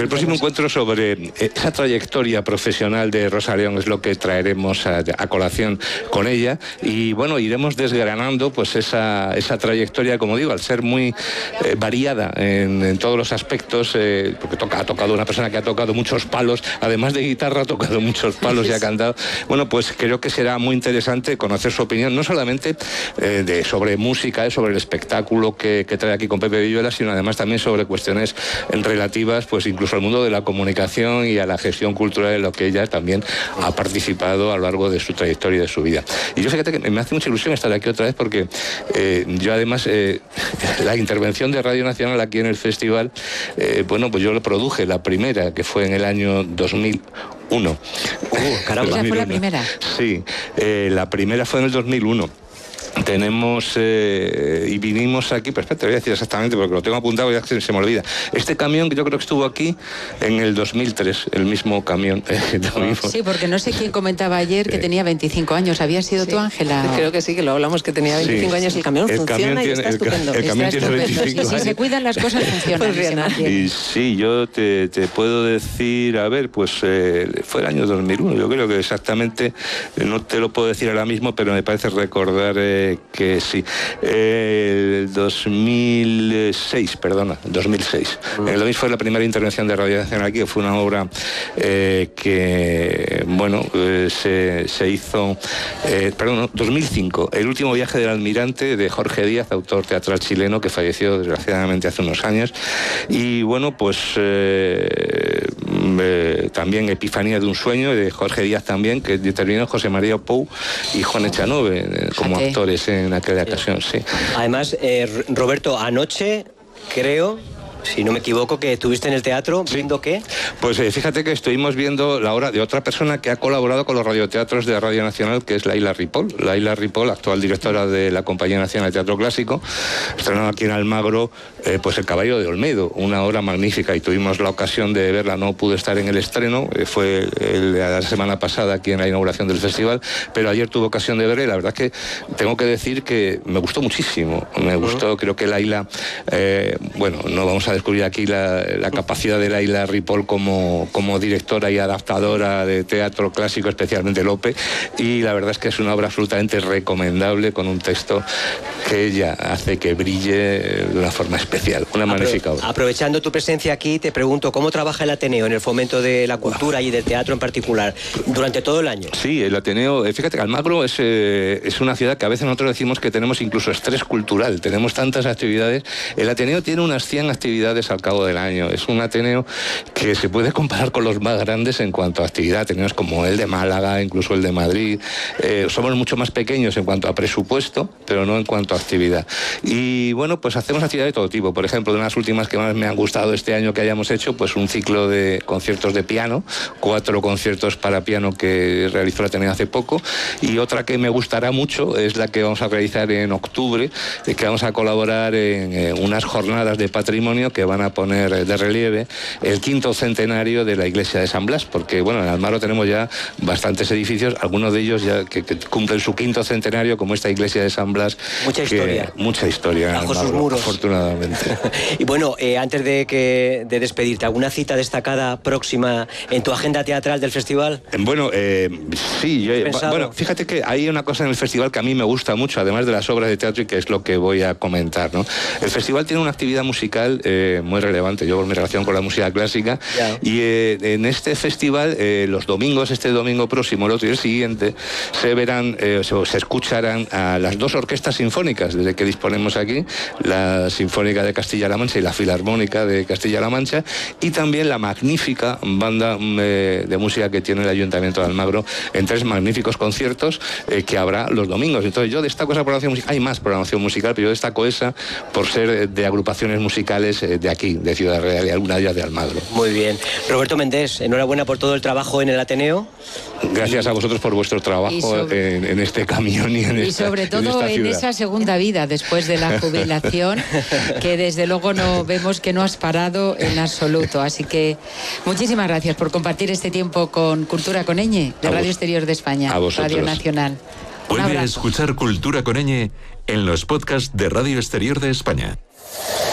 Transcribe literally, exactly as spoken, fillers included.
el próximo encuentro sobre esa trayectoria profesional de Rosa León es lo que traeremos a, a colación con ella, y bueno, iremos desgranando pues esa, esa trayectoria, como digo, al ser muy eh, variada en, en todos los aspectos, eh, porque toca, ha tocado una persona que ha tocado muchos palos, además de guitarra ha tocado muchos palos y ha cantado. Bueno, pues creo que será muy interesante conocer su opinión, no solamente eh, de, sobre música, eh, sobre el espectáculo que, que trae aquí con Pepe Villuela, sino además también sobre cuestiones relativas pues incluso al mundo de la comunicación y a la gestión cultural, en lo que ella también ha participado a lo largo de su trayectoria y de su vida. Y yo fíjate que me hace mucha ilusión estar aquí otra vez porque eh, yo además eh, la intervención de Radio Nacional aquí en el festival, eh, bueno, pues yo lo produje, la primera, que fue en el año dos mil uno. Uh, caramba. ¿Esa fue la primera? Sí, eh, la primera fue en el dos mil uno. Tenemos eh, y vinimos aquí, perfecto, te voy a decir exactamente porque lo tengo apuntado y ya se, se me olvida. Este camión que yo creo que estuvo aquí en el dos mil tres, el mismo camión eh, que tuvimos. Sí, porque no sé quién comentaba ayer que tenía veinticinco años. ¿Había sido sí. tú, Ángela? Creo que sí, que lo hablamos, que tenía veinticinco sí. años. El camión el funciona camión tiene, y está el, estupendo. El camión está tiene estupendo. veinticinco sí, años. Si se cuidan las cosas funcionan. Funciona. Y sí, yo te, te puedo decir, a ver, pues eh, fue el año dos mil uno, yo creo que exactamente, no te lo puedo decir ahora mismo, pero me parece recordar eh, que sí. El dos mil seis, perdona, dos mil seis. Mm. El dos mil fue la primera intervención de Radio Nacional aquí, fue una obra eh, que, bueno, eh, se, se hizo, eh, perdón, no, dos mil cinco, El último viaje del almirante, de Jorge Díaz, autor teatral chileno, que falleció desgraciadamente hace unos años. Y bueno, pues eh, eh, también Epifanía de un sueño, de Jorge Díaz también, que intervino José María Pou y Juan Echanove eh, como okay. actores en aquella ocasión, sí. Además, eh, Roberto, anoche, creo, si no me equivoco, que estuviste en el teatro, sí. ¿viendo qué? Pues eh, fíjate que estuvimos viendo la obra de otra persona que ha colaborado con los radioteatros de Radio Nacional, que es Laila Ripoll. Laila Ripoll, actual directora de la Compañía Nacional de Teatro Clásico, estrenó aquí en Almagro eh, pues El Caballero de Olmedo, una obra magnífica, y tuvimos la ocasión de verla. No pude estar en el estreno, eh, fue el, la semana pasada aquí en la inauguración del festival, pero ayer tuve ocasión de verla y la verdad es que tengo que decir que me gustó muchísimo. Me gustó, uh-huh. creo que Laila, eh, bueno, no vamos a descubrir aquí la, la capacidad de Laila Ripoll como, como directora y adaptadora de teatro clásico, especialmente Lope, y la verdad es que es una obra absolutamente recomendable, con un texto que ella hace que brille de una forma especial, una magnífica obra. Aprovechando tu presencia aquí, te pregunto, ¿cómo trabaja el Ateneo en el fomento de la cultura wow. y del teatro en particular durante todo el año? Sí, el Ateneo, fíjate que Almagro es, eh, es una ciudad que a veces nosotros decimos que tenemos incluso estrés cultural, tenemos tantas actividades. El Ateneo tiene unas cien actividades al cabo del año. Es un Ateneo que se puede comparar con los más grandes en cuanto a actividad. Ateneos como el de Málaga, incluso el de Madrid. Eh, somos mucho más pequeños en cuanto a presupuesto, pero no en cuanto a actividad. Y bueno, pues hacemos actividades de todo tipo. Por ejemplo, de las últimas que más me han gustado este año que hayamos hecho, pues un ciclo de conciertos de piano, cuatro conciertos para piano que realizó el Ateneo hace poco, y otra que me gustará mucho es la que vamos a realizar en octubre, que vamos a colaborar en eh, unas jornadas de patrimonio que van a poner de relieve el quinto centenario de la iglesia de San Blas, porque bueno, en Almagro tenemos ya bastantes edificios, algunos de ellos ya que, que cumplen su quinto centenario, como esta iglesia de San Blas. Mucha que, historia. Mucha historia. Bajo Almagro, sus muros. Afortunadamente. Y bueno, eh, antes de, que, de despedirte, ¿alguna cita destacada próxima en tu agenda teatral del festival? Bueno, eh, sí. Yo, bueno, fíjate que hay una cosa en el festival que a mí me gusta mucho, además de las obras de teatro, y que es lo que voy a comentar, ¿no? El festival tiene una actividad musical eh, muy relevante, yo por mi relación con la música clásica, yeah. y eh, en este festival, eh, los domingos, este domingo próximo, el otro y el siguiente, se verán, eh, se, se escucharán a las dos orquestas sinfónicas desde que disponemos aquí, la Sinfónica de Castilla-La Mancha y la Filarmónica de Castilla-La Mancha, y también la magnífica banda eh, de música que tiene el Ayuntamiento de Almagro, en tres magníficos conciertos eh, que habrá los domingos. Entonces yo destaco esa programación musical, hay más programación musical, pero yo destaco esa por ser de agrupaciones musicales eh, de aquí, de Ciudad Real, y alguna de ellas de Almagro. Muy bien. Roberto Méndez, enhorabuena por todo el trabajo en el Ateneo. Gracias a vosotros por vuestro trabajo sobre, en, en este camión y en y esta, sobre todo en, en esa segunda vida después de la jubilación, que desde luego no vemos que no has parado en absoluto. Así que muchísimas gracias por compartir este tiempo con Cultura con Eñe, de Radio Exterior de España, Radio Nacional. Puede escuchar Cultura con Eñe en los podcasts de Radio Exterior de España.